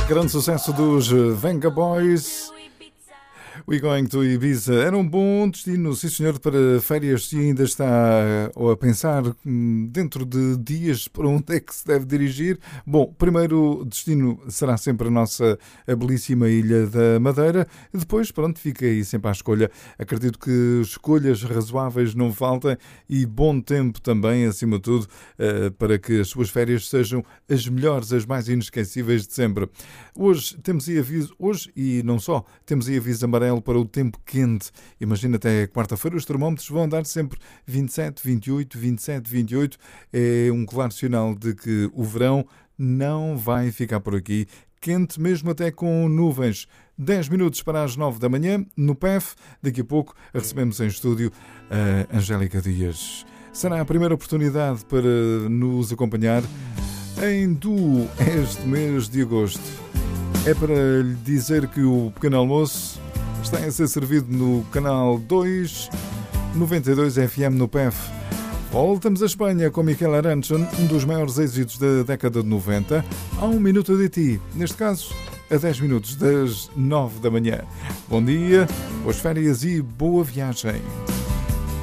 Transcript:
Grande sucesso dos Venga Boys. We Going to Ibiza. Era um bom destino, sim senhor, para férias, se ainda está a pensar dentro de dias para onde é que se deve dirigir. Bom, primeiro destino será sempre a nossa belíssima Ilha da Madeira e depois, pronto, fica aí sempre à escolha. Acredito que escolhas razoáveis não faltem e bom tempo também, acima de tudo, para que as suas férias sejam as melhores, as mais inesquecíveis de sempre. Hoje temos aí aviso, hoje e não só, temos aí aviso amarelo para o tempo quente. Imagina, até quarta-feira os termómetros vão andar sempre 27, 28, 27, 28. É um claro sinal de que o verão não vai ficar por aqui. Quente mesmo até com nuvens. 10 minutos para as 9 da manhã, no PEF. Daqui a pouco recebemos em estúdio a Angélica Dias. Será a primeira oportunidade para nos acompanhar em duo este mês de agosto. É para lhe dizer que o pequeno almoço está a ser servido no canal 2, 92 FM no PEF. Voltamos à Espanha com Miquel Aranchen, um dos maiores êxitos da década de 90, a 1 minuto de ti, neste caso a 10 minutos das 9 da manhã. Bom dia, boas férias e boa viagem.